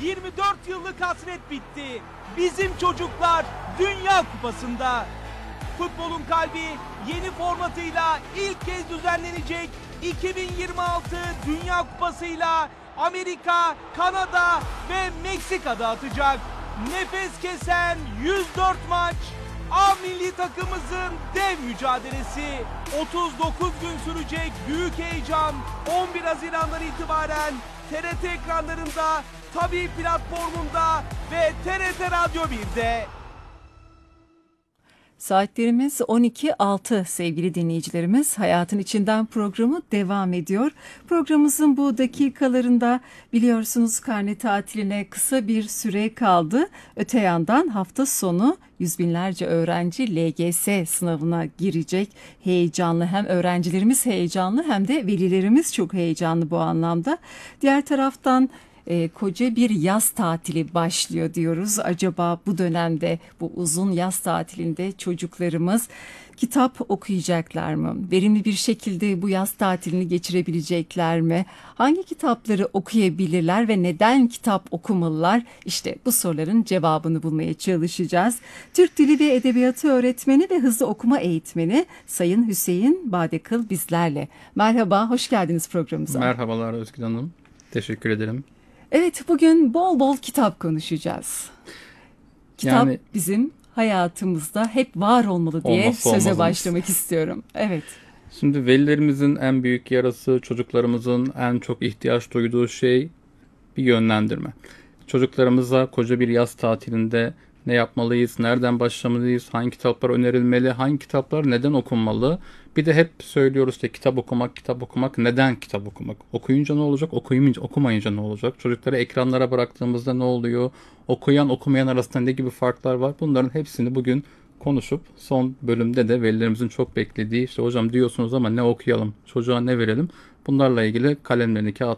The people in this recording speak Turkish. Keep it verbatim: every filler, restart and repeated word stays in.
yirmi dört yıllık hasret bitti. Bizim çocuklar Dünya Kupası'nda. Futbolun kalbi yeni formatıyla ilk kez düzenlenecek iki bin yirmi altı Dünya Kupası'yla Amerika, Kanada ve Meksika'da atacak. Nefes kesen yüz dört maç, A milli takımımızın dev mücadelesi. otuz dokuz gün sürecek büyük heyecan on bir Haziran'dan itibaren T R T ekranlarında, Tabii platformunda ve T R T Radyo bir'de. Saatlerimiz on iki altı sevgili dinleyicilerimiz. Hayatın İçinden programı devam ediyor. Programımızın bu dakikalarında biliyorsunuz karne tatiline kısa bir süre kaldı. Öte yandan hafta sonu yüz binlerce öğrenci L G S sınavına girecek. Heyecanlı, hem öğrencilerimiz heyecanlı hem de velilerimiz çok heyecanlı bu anlamda. Diğer taraftan E, koca bir yaz tatili başlıyor diyoruz. Acaba bu dönemde, bu uzun yaz tatilinde çocuklarımız kitap okuyacaklar mı? Verimli bir şekilde bu yaz tatilini geçirebilecekler mi? Hangi kitapları okuyabilirler ve neden kitap okumalılar? İşte bu soruların cevabını bulmaya çalışacağız. Türk Dili ve Edebiyatı öğretmeni ve hızlı okuma eğitmeni Sayın Hüseyin Badekıl bizlerle. Merhaba, hoş geldiniz programımıza. Merhabalar Özgür Hanım. Teşekkür ederim. Evet, bugün bol bol kitap konuşacağız. Kitap yani, bizim hayatımızda hep var olmalı diye söze başlamak istiyorum. Evet. Şimdi velilerimizin en büyük yarası, çocuklarımızın en çok ihtiyaç duyduğu şey bir yönlendirme. Çocuklarımıza koca bir yaz tatilinde ne yapmalıyız, nereden başlamalıyız, hangi kitaplar önerilmeli, hangi kitaplar neden okunmalı? Bir de hep söylüyoruz ki kitap okumak, kitap okumak, neden kitap okumak? Okuyunca ne olacak, okumayınca, okumayınca ne olacak? Çocukları ekranlara bıraktığımızda ne oluyor? Okuyan, okumayan arasında ne gibi farklar var? Bunların hepsini bugün konuşup son bölümde de velilerimizin çok beklediği, işte hocam diyorsunuz ama ne okuyalım, çocuğa ne verelim? Bunlarla ilgili kalemlerini, kağıt